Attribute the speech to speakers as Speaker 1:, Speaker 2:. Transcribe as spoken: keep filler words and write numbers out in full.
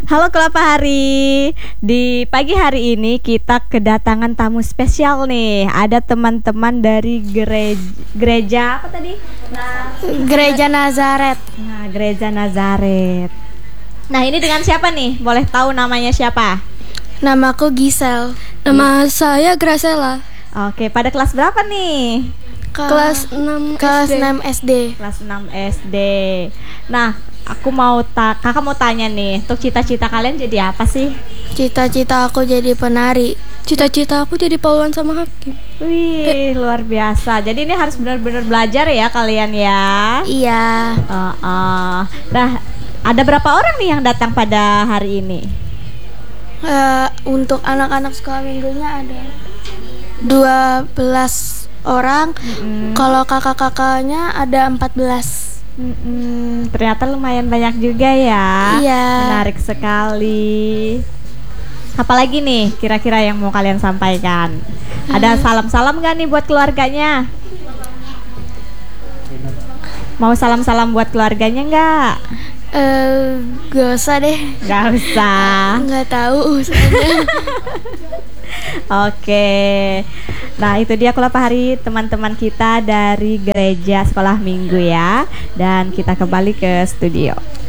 Speaker 1: Halo Kelapa Hari. Di pagi hari ini kita kedatangan tamu spesial nih. Ada teman-teman dari gereja, gereja apa tadi? Nah,
Speaker 2: Gereja Nazaret.
Speaker 1: Nah, Gereja Nazaret. Nah, ini dengan siapa nih? Boleh tahu namanya siapa?
Speaker 2: Namaku Gisel. Nama saya Gracela.
Speaker 1: Oke, pada kelas berapa nih?
Speaker 2: Kelas enam Kelas enam S D.
Speaker 1: Kelas enam S D. Nah, aku mau ta kakak mau tanya nih, untuk cita-cita kalian jadi apa sih?
Speaker 2: Cita-cita aku jadi penari. Cita-cita aku jadi poluan sama hakim.
Speaker 1: Wih, luar biasa. Jadi ini harus benar-benar belajar ya kalian ya.
Speaker 2: Iya.
Speaker 1: Uh, uh. Nah, ada berapa orang nih yang datang pada hari ini?
Speaker 2: Uh, untuk anak-anak sekolah minggunya ada dua belas orang. Mm-hmm. Kalau kakak-kakaknya ada empat belas.
Speaker 1: Mm-mm, ternyata lumayan banyak juga ya.
Speaker 2: Iya.
Speaker 1: Menarik sekali. Apalagi nih kira-kira yang mau kalian sampaikan? Hmm. Ada salam-salam gak nih buat keluarganya? Mau salam-salam buat keluarganya nggak?
Speaker 2: Eh, uh, gak usah deh.
Speaker 1: Gak usah.
Speaker 2: Nggak tahu.
Speaker 1: Oke. Nah, itu dia Kelapa Hari, teman-teman kita dari gereja sekolah minggu ya. Dan kita kembali ke studio.